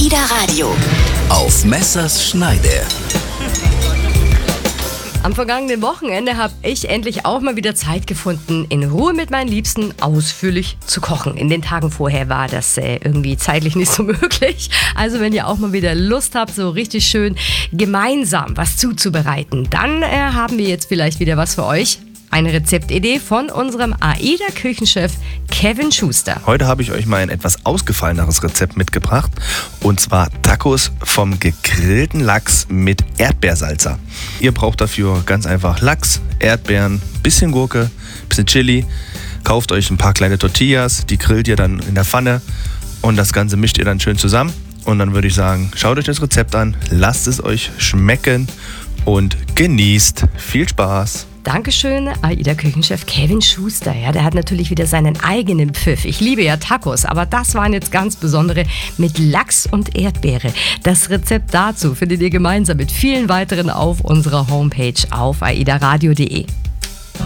AIDA Radio. Auf Messers Schneide. Am vergangenen Wochenende habe ich endlich auch mal wieder Zeit gefunden, in Ruhe mit meinen Liebsten ausführlich zu kochen. In den Tagen vorher war das irgendwie zeitlich nicht so möglich. Also wenn ihr auch mal wieder Lust habt, so richtig schön gemeinsam was zuzubereiten, dann haben wir jetzt vielleicht wieder was für euch. Eine Rezeptidee von unserem AIDA-Küchenchef Kevin Schuster. Heute habe ich euch mal ein etwas ausgefalleneres Rezept mitgebracht. Und zwar Tacos vom gegrillten Lachs mit Erdbeersalsa. Ihr braucht dafür ganz einfach Lachs, Erdbeeren, bisschen Gurke, bisschen Chili. Kauft euch ein paar kleine Tortillas, die grillt ihr dann in der Pfanne. Und das Ganze mischt ihr dann schön zusammen. Und dann würde ich sagen, schaut euch das Rezept an, lasst es euch schmecken und genießt. Viel Spaß! Dankeschön, AIDA-Küchenchef Kevin Schuster. Ja, der hat natürlich wieder seinen eigenen Pfiff. Ich liebe ja Tacos, aber das waren jetzt ganz besondere mit Lachs und Erdbeere. Das Rezept dazu findet ihr gemeinsam mit vielen weiteren auf unserer Homepage auf aidaradio.de.